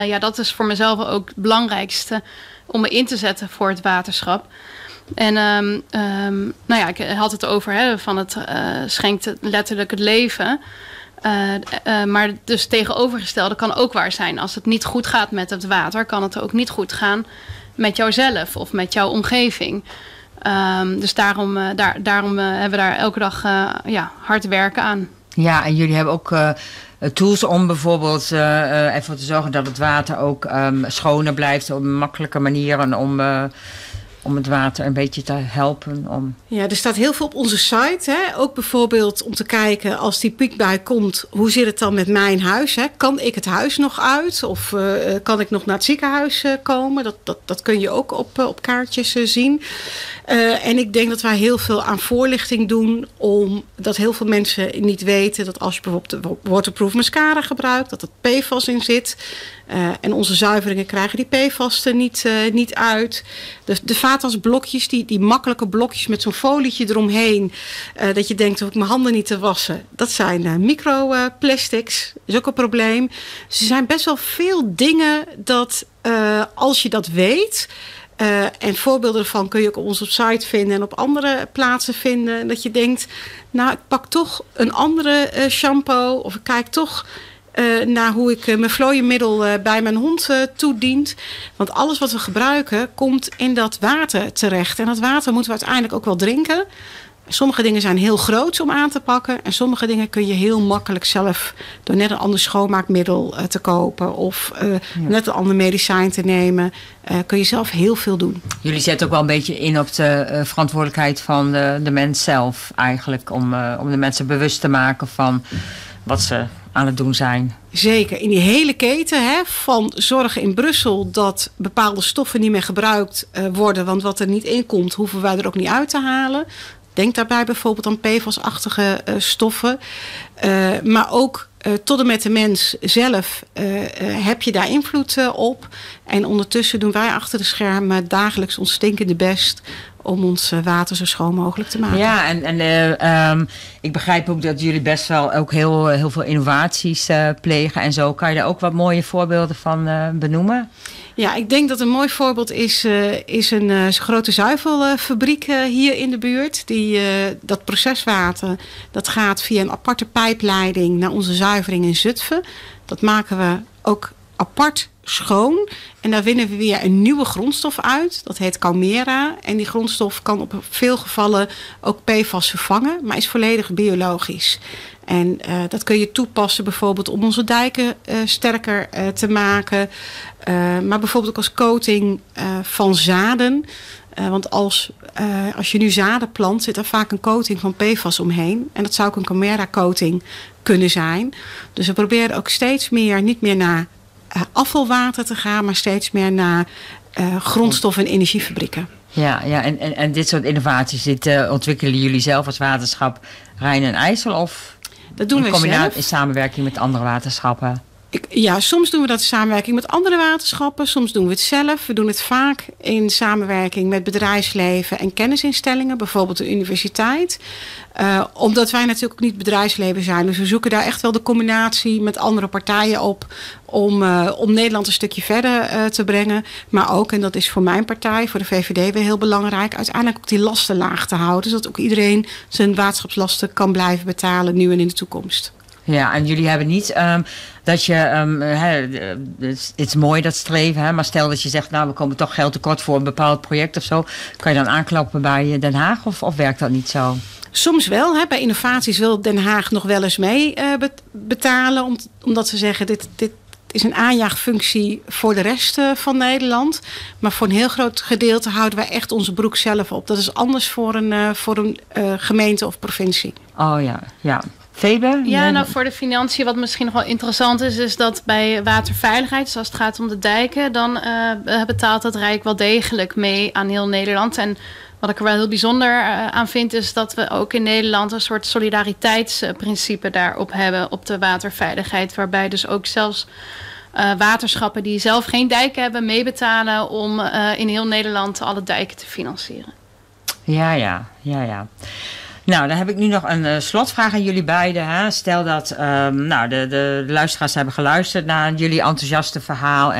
Ja, dat is voor mezelf ook het belangrijkste om me in te zetten voor het waterschap. En ik had het over van het schenkt letterlijk het leven. Maar dus tegenovergestelde kan ook waar zijn. Als het niet goed gaat met het water, kan het ook niet goed gaan met jouzelf of met jouw omgeving. Dus daarom hebben we daar elke dag hard werken aan. Ja, en jullie hebben ook tools om bijvoorbeeld ervoor te zorgen dat het water ook schoner blijft op een makkelijke manier en om het water een beetje te helpen. Ja, er staat heel veel op onze site. Hè? Ook bijvoorbeeld om te kijken als die piekbui komt, hoe zit het dan met mijn huis? Hè? Kan ik het huis nog uit? Of kan ik nog naar het ziekenhuis komen? Dat kun je ook op kaartjes zien. En ik denk dat wij heel veel aan voorlichting doen, omdat heel veel mensen niet weten dat als je bijvoorbeeld de waterproof mascara gebruikt, dat er PFAS in zit. En onze zuiveringen krijgen die PFAS er niet uit. De vaatwasblokjes, die makkelijke blokjes met zo'n folietje eromheen, dat je denkt, hoef ik mijn handen niet te wassen. Dat zijn microplastics. Dat is ook een probleem. Dus er zijn best wel veel dingen dat als je dat weet. En voorbeelden ervan kun je ook op onze site vinden en op andere plaatsen vinden. Dat je denkt, nou, ik pak toch een andere shampoo. Of ik kijk toch naar hoe ik mijn vlooienmiddel bij mijn hond toedient. Want alles wat we gebruiken komt in dat water terecht. En dat water moeten we uiteindelijk ook wel drinken. Sommige dingen zijn heel groot om aan te pakken. En sommige dingen kun je heel makkelijk zelf door net een ander schoonmaakmiddel te kopen. Of net een ander medicijn te nemen. Kun je zelf heel veel doen. Jullie zetten ook wel een beetje in op de verantwoordelijkheid van de mens zelf eigenlijk. Om de mensen bewust te maken van wat ze aan het doen zijn. Zeker, in die hele keten van zorgen in Brussel dat bepaalde stoffen niet meer gebruikt worden. Want wat er niet in komt, hoeven wij er ook niet uit te halen. Denk daarbij bijvoorbeeld aan PFAS-achtige stoffen. Maar ook tot en met de mens zelf heb je daar invloed op. En ondertussen doen wij achter de schermen dagelijks ons stinkende best om ons water zo schoon mogelijk te maken. Ja, en ik begrijp ook dat jullie best wel ook heel veel innovaties plegen en zo. Kan je daar ook wat mooie voorbeelden van benoemen? Ja, ik denk dat een mooi voorbeeld is een grote zuivelfabriek hier in de buurt. Dat proceswater, dat gaat via een aparte pijpleiding naar onze zuivering in Zutphen. Dat maken we ook apart schoon. En daar winnen we weer een nieuwe grondstof uit. Dat heet Calmera. En die grondstof kan op veel gevallen ook PFAS vervangen, maar is volledig biologisch. En dat kun je toepassen bijvoorbeeld om onze dijken sterker te maken. Maar bijvoorbeeld ook als coating van zaden. Want als je nu zaden plant, zit er vaak een coating van PFAS omheen. En dat zou ook een Calmera coating kunnen zijn. Dus we proberen ook steeds meer, niet meer naar afvalwater te gaan, maar steeds meer naar grondstof- en energiefabrieken. Ja, en dit soort innovaties, ontwikkelen jullie zelf als waterschap Rijn en IJssel? Of dat doen we zelf. In samenwerking met andere waterschappen? Soms doen we dat in samenwerking met andere waterschappen. Soms doen we het zelf. We doen het vaak in samenwerking met bedrijfsleven en kennisinstellingen. Bijvoorbeeld de universiteit. Omdat wij natuurlijk ook niet bedrijfsleven zijn. Dus we zoeken daar echt wel de combinatie met andere partijen op. Om Nederland een stukje verder te brengen. Maar ook, en dat is voor mijn partij, voor de VVD weer heel belangrijk, uiteindelijk ook die lasten laag te houden. Zodat ook iedereen zijn waterschapslasten kan blijven betalen nu en in de toekomst. Ja, en jullie hebben niet dat je, het is mooi dat streven, maar stel dat je zegt, nou, we komen toch geld tekort voor een bepaald project of zo. Kan je dan aankloppen bij Den Haag of werkt dat niet zo? Soms wel. Bij innovaties wil Den Haag nog wel eens mee betalen. Omdat ze zeggen, dit is een aanjaagfunctie voor de rest van Nederland. Maar voor een heel groot gedeelte houden wij echt onze broek zelf op. Dat is anders voor een gemeente of provincie. Oh ja. Febe? Ja, nou voor de financiën wat misschien nog wel interessant is dat bij waterveiligheid, dus als het gaat om de dijken, dan betaalt het Rijk wel degelijk mee aan heel Nederland. En wat ik er wel heel bijzonder aan vind, is dat we ook in Nederland een soort solidariteitsprincipe daarop hebben, op de waterveiligheid. Waarbij dus ook zelfs waterschappen die zelf geen dijken hebben meebetalen om in heel Nederland alle dijken te financieren. Ja. Nou, dan heb ik nu nog een slotvraag aan jullie beiden. Hè. Stel dat de luisteraars hebben geluisterd naar jullie enthousiaste verhaal